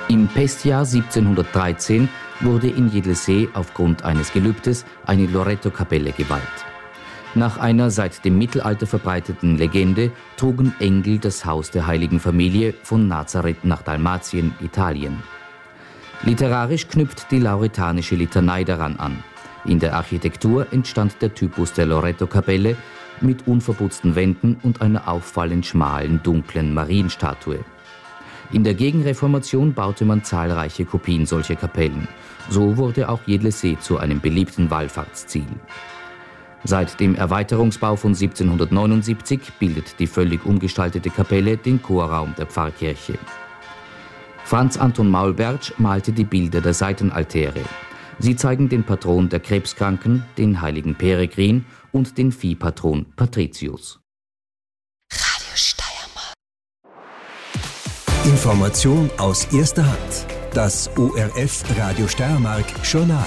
Im Pestjahr 1713 wurde in Jedlesee aufgrund eines Gelübdes eine Loreto-Kapelle geweiht. Nach einer seit dem Mittelalter verbreiteten Legende trugen Engel das Haus der heiligen Familie von Nazareth nach Dalmatien, Italien. Literarisch knüpft die lauretanische Litanei daran an. In der Architektur entstand der Typus der Loreto-Kapelle mit unverputzten Wänden und einer auffallend schmalen, dunklen Marienstatue. In der Gegenreformation baute man zahlreiche Kopien solcher Kapellen. So wurde auch Jedlesee zu einem beliebten Wallfahrtsziel. Seit dem Erweiterungsbau von 1779 bildet die völlig umgestaltete Kapelle den Chorraum der Pfarrkirche. Franz Anton Maulbertsch malte die Bilder der Seitenaltäre. Sie zeigen den Patron der Krebskranken, den heiligen Peregrin und den Viehpatron Patricius. Radio Steiermark. Information aus erster Hand. Das ORF Radio Steiermark Journal.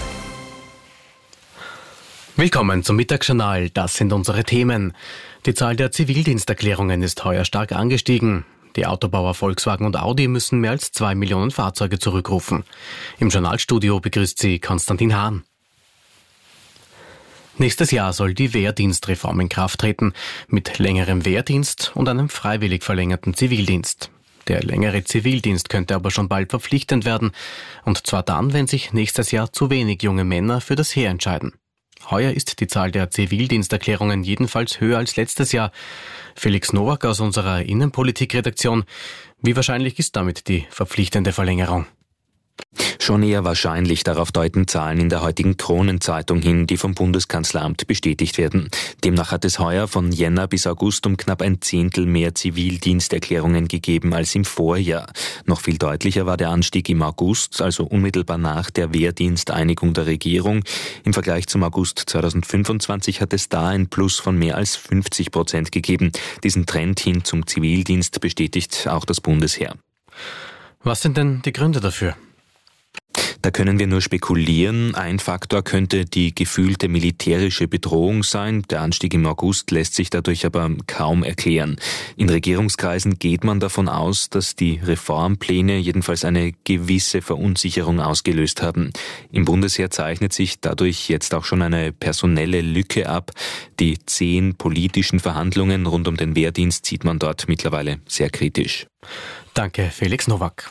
Willkommen zum Mittagsjournal. Das sind unsere Themen. Die Zahl der Zivildiensterklärungen ist heuer stark angestiegen. Die Autobauer Volkswagen und Audi müssen mehr als 2 Millionen Fahrzeuge zurückrufen. Im Journalstudio begrüßt sie Konstantin Hahn. Nächstes Jahr soll die Wehrdienstreform in Kraft treten, mit längerem Wehrdienst und einem freiwillig verlängerten Zivildienst. Der längere Zivildienst könnte aber schon bald verpflichtend werden, und zwar dann, wenn sich nächstes Jahr zu wenig junge Männer für das Heer entscheiden. Heuer ist die Zahl der Zivildiensterklärungen jedenfalls höher als letztes Jahr. Felix Nowak aus unserer Innenpolitikredaktion. Wie wahrscheinlich ist damit die verpflichtende Verlängerung? Schon eher wahrscheinlich, darauf deuten Zahlen in der heutigen Kronenzeitung hin, die vom Bundeskanzleramt bestätigt werden. Demnach hat es heuer von Jänner bis August um knapp 1/10 mehr Zivildiensterklärungen gegeben als im Vorjahr. Noch viel deutlicher war der Anstieg im August, also unmittelbar nach der Wehrdiensteinigung der Regierung. Im Vergleich zum August 2025 hat es da ein Plus von mehr als 50% gegeben. Diesen Trend hin zum Zivildienst bestätigt auch das Bundesheer. Was sind denn die Gründe dafür? Da können wir nur spekulieren. Ein Faktor könnte die gefühlte militärische Bedrohung sein. Der Anstieg im August lässt sich dadurch aber kaum erklären. In Regierungskreisen geht man davon aus, dass die Reformpläne jedenfalls eine gewisse Verunsicherung ausgelöst haben. Im Bundesheer zeichnet sich dadurch jetzt auch schon eine personelle Lücke ab. Die 10 politischen Verhandlungen rund um den Wehrdienst sieht man dort mittlerweile sehr kritisch. Danke, Felix Nowak.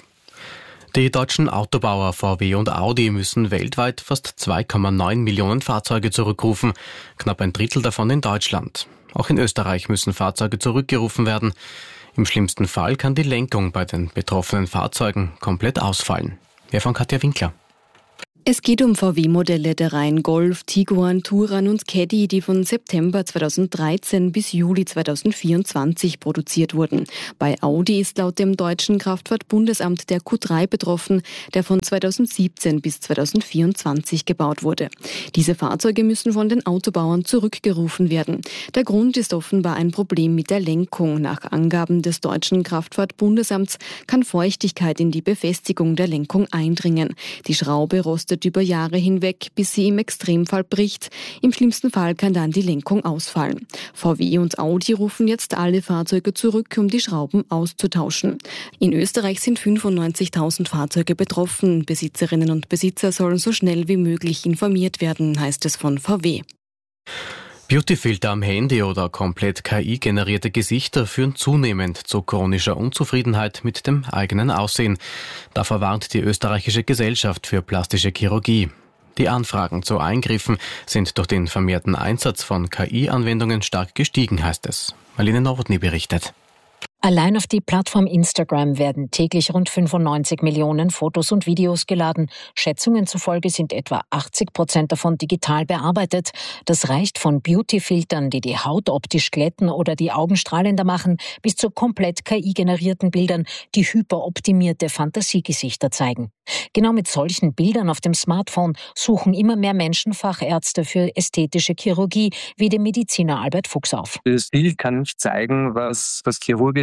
Die deutschen Autobauer VW und Audi müssen weltweit fast 2,9 Millionen Fahrzeuge zurückrufen, knapp ein Drittel davon in Deutschland. Auch in Österreich müssen Fahrzeuge zurückgerufen werden. Im schlimmsten Fall kann die Lenkung bei den betroffenen Fahrzeugen komplett ausfallen. Mehr von Katja Winkler. Es geht um VW-Modelle der Reihen Golf, Tiguan, Touran und Caddy, die von September 2013 bis Juli 2024 produziert wurden. Bei Audi ist laut dem Deutschen Kraftfahrtbundesamt der Q3 betroffen, der von 2017 bis 2024 gebaut wurde. Diese Fahrzeuge müssen von den Autobauern zurückgerufen werden. Der Grund ist offenbar ein Problem mit der Lenkung. Nach Angaben des Deutschen Kraftfahrtbundesamts kann Feuchtigkeit in die Befestigung der Lenkung eindringen. Die Schraube rostet über Jahre hinweg, bis sie im Extremfall bricht. Im schlimmsten Fall kann dann die Lenkung ausfallen. VW und Audi rufen jetzt alle Fahrzeuge zurück, um die Schrauben auszutauschen. In Österreich sind 95.000 Fahrzeuge betroffen. Besitzerinnen und Besitzer sollen so schnell wie möglich informiert werden, heißt es von VW. Beautyfilter am Handy oder komplett KI-generierte Gesichter führen zunehmend zu chronischer Unzufriedenheit mit dem eigenen Aussehen. Davor warnt die österreichische Gesellschaft für plastische Chirurgie. Die Anfragen zu Eingriffen sind durch den vermehrten Einsatz von KI-Anwendungen stark gestiegen, heißt es. Marlene Nowotny berichtet. Allein auf die Plattform Instagram werden täglich rund 95 Millionen Fotos und Videos geladen. Schätzungen zufolge sind etwa 80% davon digital bearbeitet. Das reicht von Beauty-Filtern, die die Haut optisch glätten oder die Augen strahlender machen, bis zu komplett KI-generierten Bildern, die hyperoptimierte Fantasiegesichter zeigen. Genau mit solchen Bildern auf dem Smartphone suchen immer mehr Menschen Fachärzte für ästhetische Chirurgie, wie der Mediziner Albert Fuchs auf. Das Bild kann nicht zeigen, was chirurgisch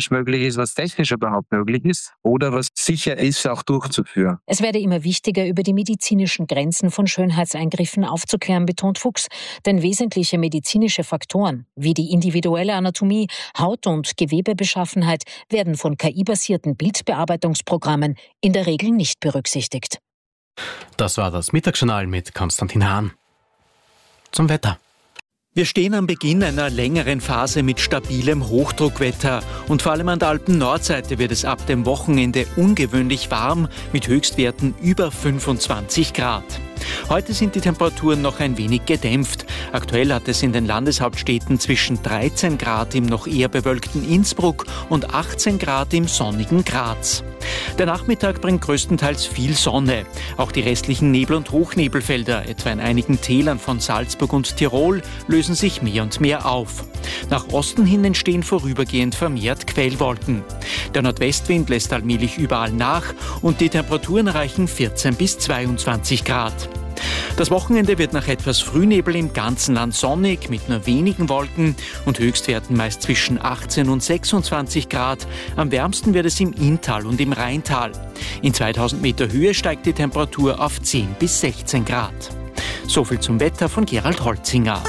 technisch möglich ist, was technisch überhaupt möglich ist oder was sicher ist, auch durchzuführen. Es werde immer wichtiger, über die medizinischen Grenzen von Schönheitseingriffen aufzuklären, betont Fuchs. Denn wesentliche medizinische Faktoren wie die individuelle Anatomie, Haut- und Gewebebeschaffenheit werden von KI-basierten Bildbearbeitungsprogrammen in der Regel nicht berücksichtigt. Das war das Mittagsjournal mit Konstantin Hahn. Zum Wetter. Wir stehen am Beginn einer längeren Phase mit stabilem Hochdruckwetter und vor allem an der Alpen-Nordseite wird es ab dem Wochenende ungewöhnlich warm mit Höchstwerten über 25 Grad. Heute sind die Temperaturen noch ein wenig gedämpft. Aktuell hat es in den Landeshauptstädten zwischen 13 Grad im noch eher bewölkten Innsbruck und 18 Grad im sonnigen Graz. Der Nachmittag bringt größtenteils viel Sonne. Auch die restlichen Nebel- und Hochnebelfelder, etwa in einigen Tälern von Salzburg und Tirol, lösen sich mehr und mehr auf. Nach Osten hin entstehen vorübergehend vermehrt Quellwolken. Der Nordwestwind lässt allmählich überall nach und die Temperaturen erreichen 14 bis 22 Grad. Das Wochenende wird nach etwas Frühnebel im ganzen Land sonnig mit nur wenigen Wolken und Höchstwerten meist zwischen 18 und 26 Grad. Am wärmsten wird es im Inntal und im Rheintal. In 2000 Meter Höhe steigt die Temperatur auf 10 bis 16 Grad. Soviel zum Wetter von Gerald Holzinger.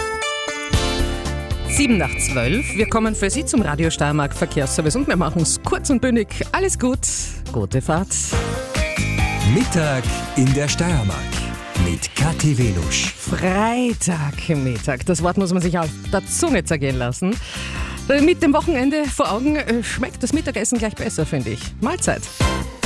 7:12. Wir kommen für Sie zum Radio Steiermark Verkehrsservice und wir machen es kurz und bündig. Alles gut, gute Fahrt. Mittag in der Steiermark mit Kathi Welusch. Freitagmittag, das Wort muss man sich auf der Zunge zergehen lassen. Mit dem Wochenende vor Augen schmeckt das Mittagessen gleich besser, finde ich. Mahlzeit.